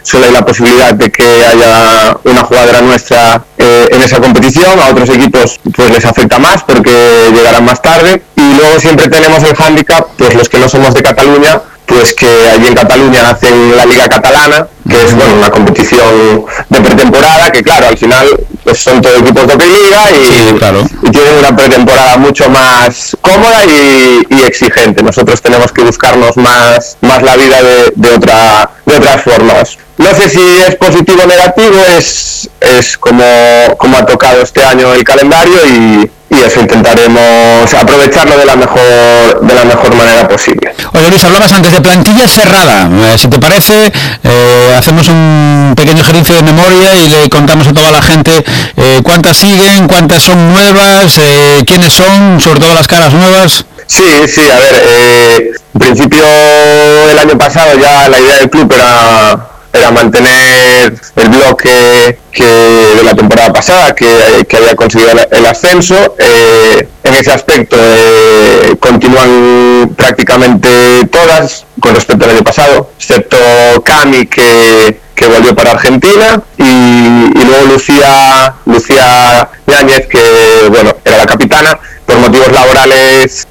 solo hay la posibilidad de que haya una jugadora nuestra en esa competición. A otros equipos pues les afecta más porque llegarán más tarde, y luego siempre tenemos el hándicap, pues los que no somos de Cataluña, pues que allí en Cataluña hacen la Liga Catalana, que es una competición de pretemporada, que claro, al final pues son todos equipos de Liga y, claro, y tienen una pretemporada mucho más cómoda y exigente. Nosotros tenemos que buscarnos más la vida de otras formas. No sé si es positivo o negativo, es como ha tocado este año el calendario, y eso intentaremos aprovecharlo de la mejor manera posible. Oye, Luis, hablabas antes de plantilla cerrada. Si te parece, hacemos un pequeño ejercicio de memoria y le contamos a toda la gente cuántas siguen, cuántas son nuevas, quiénes son, sobre todo las caras nuevas. Sí, a ver, en principio el año pasado ya la idea del club era mantener el bloque de la temporada pasada, que había conseguido el ascenso. En ese aspecto continúan prácticamente todas con respecto al año pasado, excepto Cami, que volvió para Argentina, y luego Lucía Yáñez, que era la capitana. Por motivos laborales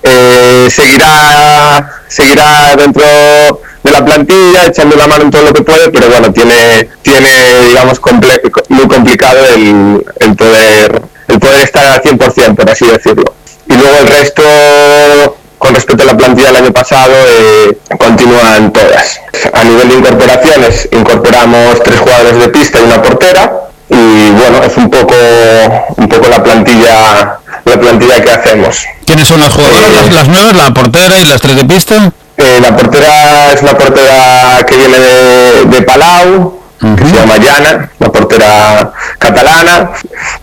seguirá dentro de la plantilla, echando la mano en todo lo que puede, pero tiene digamos muy complicado el poder estar al 100%, por así decirlo. Y luego el resto, con respecto a la plantilla del año pasado, continúan todas. A nivel de incorporaciones, incorporamos 3 jugadores de pista y una portera, y es un poco la plantilla que hacemos. ¿Quiénes son las jugadoras, las nuevas, la portera y las 3 de pista? La portera es una portera que viene de Palau, que se llama Yana, la portera catalana.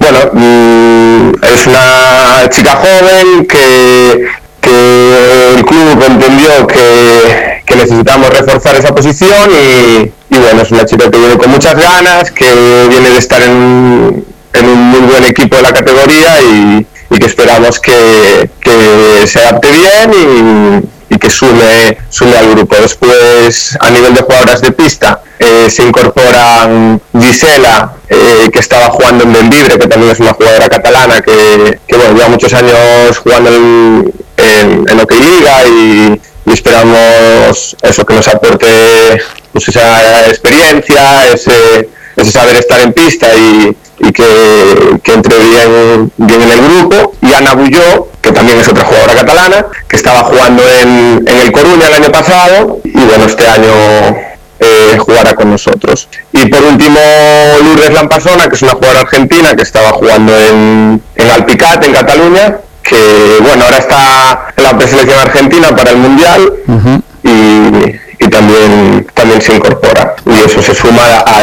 Es una chica joven que el club entendió que necesitamos reforzar esa posición, y es una chica que viene con muchas ganas, que viene de estar en un muy buen equipo de la categoría, y que esperamos que se adapte bien y que sume al grupo. Después, a nivel de jugadoras de pista, se incorporan Gisela, que estaba jugando en Benvibre, que también es una jugadora catalana que lleva muchos años jugando en OK Liga, y esperamos eso, que nos aporte esa experiencia, ese saber estar en pista, y que entre bien en el grupo. Y Ana Bulló, que también es otra jugadora catalana, que estaba jugando en el Coruña el año pasado, y este año jugará con nosotros. Y por último, Lourdes Lampasona, que es una jugadora argentina que estaba jugando en Alpicat, en Cataluña, que ahora está en la preselección argentina para el Mundial, y también se incorpora, y eso se suma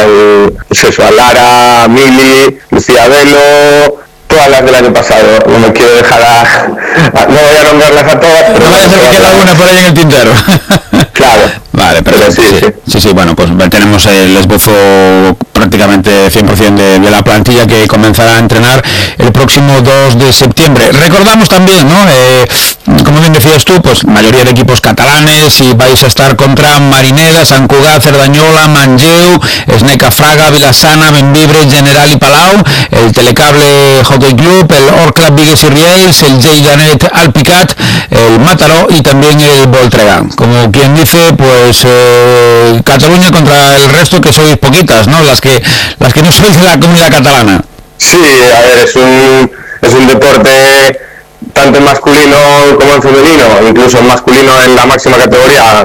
a Lara, Mili, Lucía Velo, todas las del año pasado. No me quiero dejar no voy a nombrarlas a todas, pero no vaya a ser que quede alguna por ahí en el tintero. Claro. Vale, pero sí. Pues tenemos el esbozo prácticamente 100% de la plantilla, que comenzará a entrenar el próximo 2 de septiembre. Recordamos también, como bien decías tú, pues mayoría de equipos catalanes, y vais a estar contra Marineda, Sant Cugat, Cerdanyola, Manlleu, Sneca Fraga, Vilassana, Benvibre, General y Palau, el Telecable Hockey Club, el Orclub Vigues y Riells, el J. Janet Alpicat, el Mataró y también el Voltregà. Como quien dice, pues Cataluña contra el resto, que sois poquitas, ¿no? Las que no sois de la comunidad catalana. Sí, a ver, es un deporte tanto en masculino como en femenino, incluso en masculino en la máxima categoría.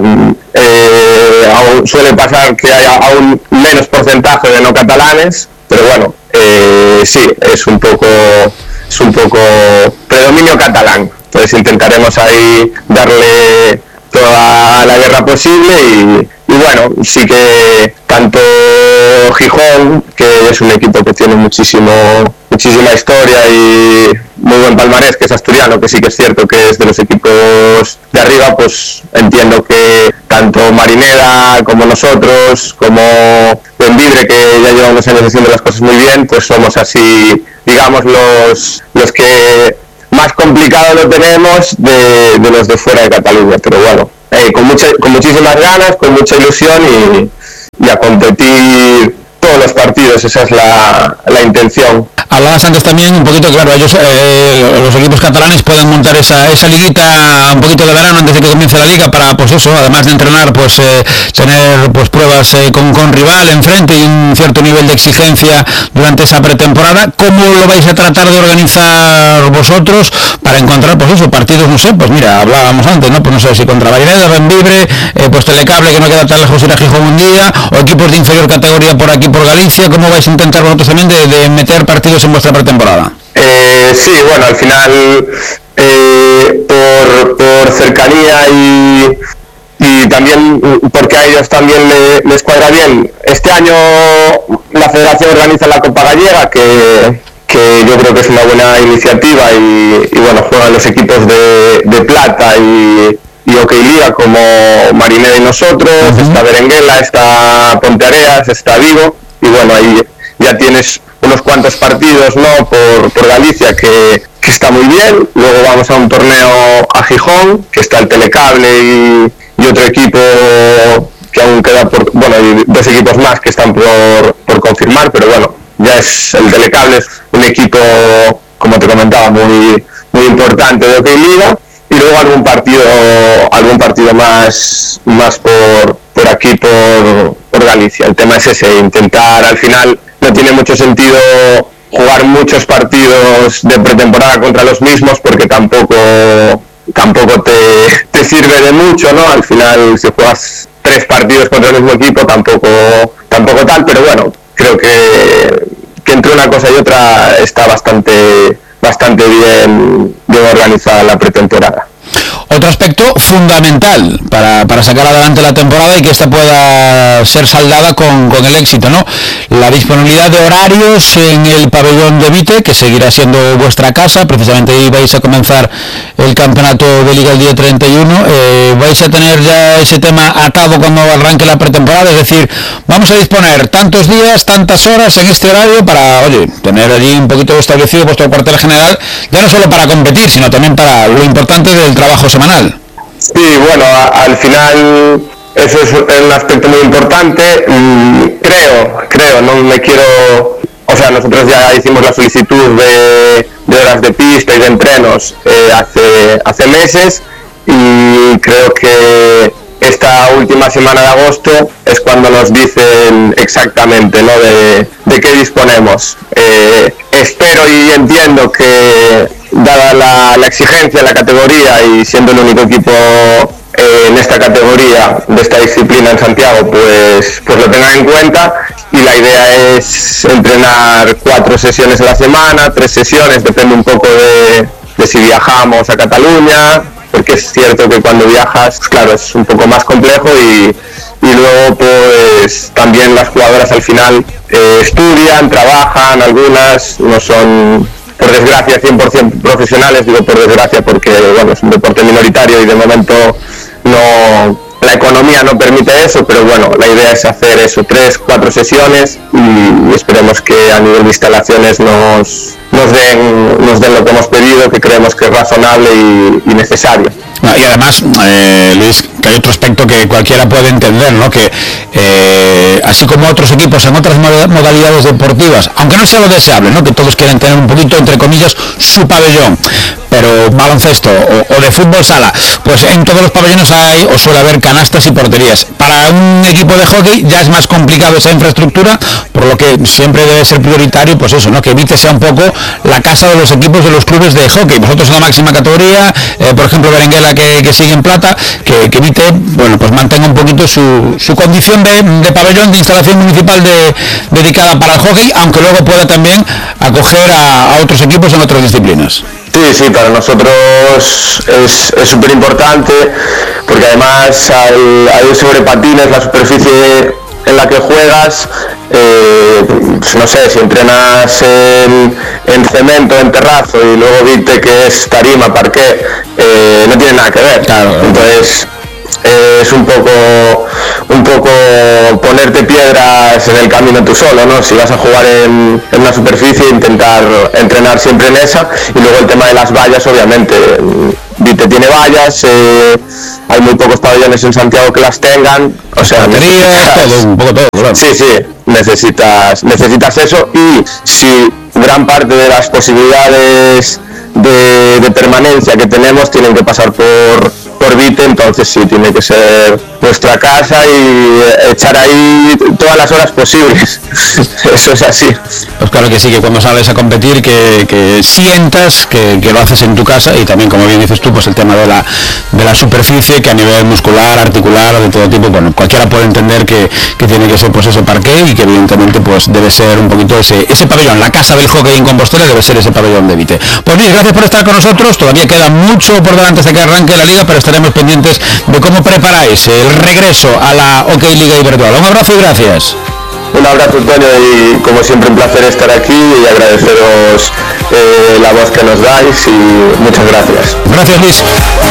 Aún suele pasar que haya aún menos porcentaje de no catalanes, pero sí, es un poco predominio catalán. Entonces intentaremos ahí darle toda la guerra posible, y sí que tanto Gijón, que es un equipo que tiene muchísima historia y muy buen palmarés, que es asturiano, que sí que es cierto que es de los equipos de arriba, pues entiendo que tanto Marineda como nosotros, como Benvibre, que ya llevamos años haciendo las cosas muy bien, pues somos así, digamos, los que más complicado lo tenemos de los de fuera de Cataluña, pero con muchísimas ganas, con mucha ilusión, y a competir todos los partidos. Esa es la intención. Hablabas antes también un poquito, claro, ellos, los equipos catalanes pueden montar esa liguita un poquito de verano antes de que comience la liga para, pues eso, además de entrenar, pues tener pues pruebas con rival enfrente y un cierto nivel de exigencia durante esa pretemporada. ¿Cómo lo vais a tratar de organizar vosotros para encontrar, pues eso, partidos, no sé, pues mira, hablábamos antes, ¿no? Pues no sé si contra Valladolid, Benvibre, pues Telecable, que no queda tan lejos ir a Gijón un día, o equipos de inferior categoría por aquí, por Galicia. ¿Cómo vais a intentar vosotros también de meter partidos en vuestra pretemporada? Sí, bueno, al final por cercanía y también porque a ellos también les cuadra bien. Este año la Federación organiza la Copa Gallega, que yo creo que es una buena iniciativa y bueno, juegan los equipos de Plata y Hockey Liga como Marineda y nosotros. Está Berenguela, está Ponteareas, está Vigo, y bueno, ahí ya tienes unos cuantos partidos, ¿no? por Galicia que está muy bien. Luego vamos a un torneo a Gijón, que está el Telecable y otro equipo que aún queda y dos equipos más que están por confirmar, pero bueno, ya es el Telecable, es un equipo, como te comentaba, muy importante de Hockey Liga. Y luego algún partido más por aquí, por Galicia. El tema es ese, intentar, al final no tiene mucho sentido jugar muchos partidos de pretemporada contra los mismos, porque tampoco te sirve de mucho, ¿no? Al final, si juegas 3 partidos contra el mismo equipo, tampoco tal, pero bueno, creo que entre una cosa y otra está bastante bien organizada la pretemporada. Otro aspecto fundamental para sacar adelante la temporada y que esta pueda ser saldada con el éxito, ¿no? La disponibilidad de horarios en el pabellón de Vite, que seguirá siendo vuestra casa. Precisamente ahí vais a comenzar el campeonato de Liga el día 31. Vais a tener ya ese tema atado cuando arranque la pretemporada, es decir, vamos a disponer tantos días, tantas horas en este horario para, tener allí un poquito establecido vuestro cuartel general, ya no solo para competir, sino también para lo importante del trabajo semanal. Sí, bueno, al final eso es un aspecto muy importante. Creo, no me quiero... O sea, nosotros ya hicimos la solicitud de horas de pista y de entrenos hace meses, y creo que esta última semana de agosto es cuando nos dicen exactamente, ¿no?, de qué disponemos. Espero y entiendo que, dada la exigencia de la categoría y siendo el único equipo en esta categoría, de esta disciplina en Santiago, pues lo tengan en cuenta, y la idea es entrenar 4 sesiones a la semana, 3 sesiones, depende un poco de si viajamos a Cataluña, porque es cierto que cuando viajas, claro, es un poco más complejo, y luego pues también las jugadoras al final estudian, trabajan, algunas no son, por desgracia, 100% profesionales. Digo por desgracia porque bueno, es un deporte minoritario y de momento la economía no permite eso, pero bueno, la idea es hacer eso, 3-4 sesiones, y esperemos que a nivel de instalaciones nos den lo que hemos pedido, que creemos que es razonable y necesario. Y además, Luis, que hay otro aspecto que cualquiera puede entender, ¿no? Que así como otros equipos en otras modalidades deportivas, aunque no sea lo deseable, ¿no?, que todos quieren tener un poquito, entre comillas, su pabellón, pero baloncesto o de fútbol sala, pues en todos los pabellones hay o suele haber canastas y porterías. Para un equipo de hockey ya es más complicado esa infraestructura, por lo que siempre debe ser prioritario, pues eso, ¿no?, que Vite sea un poco la casa de los equipos de los clubes de hockey. Vosotros en la máxima categoría, por ejemplo Berenguela que sigue en plata, que Vite, bueno, pues mantenga un poquito su condición de pabellón, de instalación municipal dedicada para el hockey, aunque luego pueda también acoger a otros equipos en otras disciplinas. Sí, para nosotros es súper importante, porque además al ir sobre patines, la superficie en la que juegas, no sé, si entrenas en cemento, en terrazo, y luego Vite, que es tarima, parqué, no tiene nada que ver. Claro. Entonces es un poco ponerte piedras en el camino tú solo, ¿no? Si vas a jugar en una superficie, intentar entrenar siempre en esa. Y luego el tema de las vallas, obviamente Vite tiene vallas, hay muy pocos pabellones en Santiago que las tengan, o sea, un poco todo, claro. Sí, necesitas eso, y si gran parte de las posibilidades de permanencia que tenemos tienen que pasar por Vite, entonces sí, tiene que ser nuestra casa y echar ahí todas las horas posibles. Eso es así. Pues claro que sí, que cuando sales a competir que sientas que lo haces en tu casa, y también, como bien dices tú, pues el tema de la superficie, que a nivel muscular, articular, de todo tipo, bueno, cualquiera puede entender que tiene que ser pues ese parqué, y que evidentemente pues debe ser un poquito ese pabellón, la casa del hockey en Compostela debe ser ese pabellón de Vite. Pues bien, gracias por estar con nosotros, todavía queda mucho por delante hasta que arranque la liga, pero estaremos pendientes de cómo preparáis el regreso a la OK Liga Iberdrola. Un abrazo y gracias. Un abrazo, Antonio, y como siempre un placer estar aquí y agradeceros la voz que nos dais, y muchas gracias. Gracias, Luis.